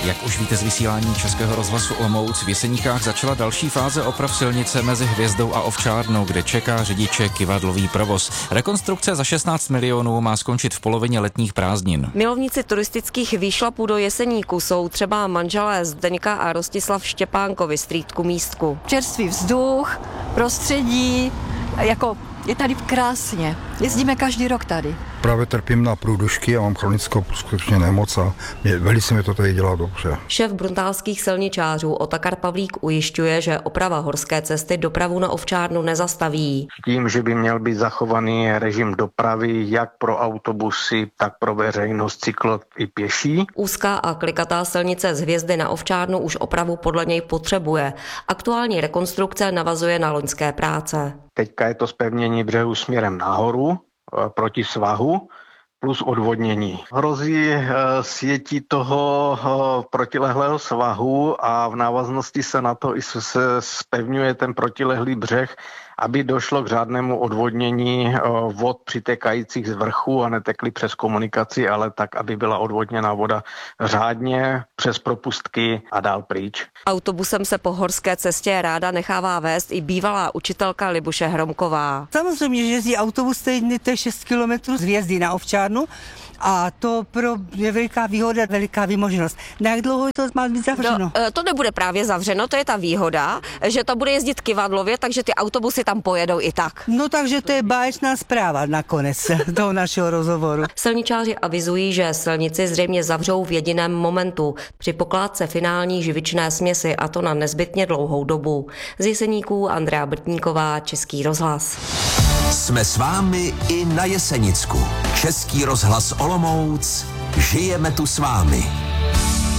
Jak už víte z vysílání Českého rozhlasu Olomouc, v Jeseníkách začala další fáze oprav silnice mezi Hvězdou a Ovčárnou, kde čeká řidiče kyvadlový provoz. Rekonstrukce za 16 milionů má skončit v polovině letních prázdnin. Milovníci turistických výšlapů do Jeseníků jsou třeba manželé Zdeňka a Rostislav Štěpánkovi z Trýtku Místku. Čerstvý vzduch, prostředí, je tady krásně. Jezdíme každý rok tady. Právě trpím na průdušky a mám chronickou skutečně nemoc a velice mi to tady dělá dobře. Šéf bruntálských silničářů Otakar Pavlík ujišťuje, že oprava horské cesty dopravu na Ovčárnu nezastaví. Tím, že by měl být zachovaný režim dopravy jak pro autobusy, tak pro veřejnost, cyklo i pěší. Úzká a klikatá silnice z Hvězdy na Ovčárnu už opravu podle něj potřebuje. Aktuální rekonstrukce navazuje na loňské práce. Teďka je to zpevnění břehu směrem nahoru, proti svahu, plus odvodnění. Hrozí sjetí toho protilehlého svahu a v návaznosti se na to i se zpevňuje ten protilehlý břeh, aby došlo k řádnému odvodnění vod přitékajících z vrchu a netekly přes komunikaci, ale tak, aby byla odvodněná voda řádně přes propustky a dál pryč. Autobusem se po horské cestě ráda nechává vést i bývalá učitelka Libuše Hromková. Samozřejmě, že jezdí autobus, to je 6 kilometrů z Hvězdy na Ovčárnu a to je veliká výhoda, veliká výmožnost. Na jak dlouho to má být zavřeno? To nebude právě zavřeno, to je ta výhoda, že to bude jezdit kyvadlově, takže ty autobusy tam pojedou i tak. No takže to je báječná zpráva nakonec toho našeho rozhovoru. Silničáři avizují, že silnici zřejmě zavřou v jediném momentu, při pokládce finální živičné směsi, a to na nezbytně dlouhou dobu. Z Jeseníků Andrea Brtníková, Český rozhlas. Jsme s vámi i na Jesenicku. Český rozhlas Olomouc. Žijeme tu s vámi.